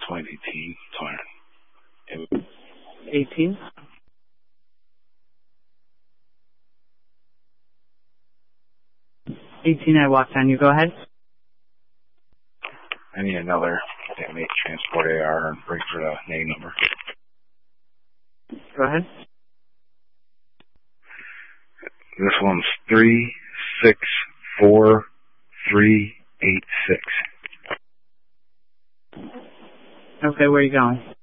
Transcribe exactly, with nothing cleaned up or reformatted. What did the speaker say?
Flight eighteen, Torn. eighteen. eighteen, I walked on you. Go ahead. I need another damn eight transport A R and break for the name number. Go ahead. This one's three six four three eight six. Okay, where are you going?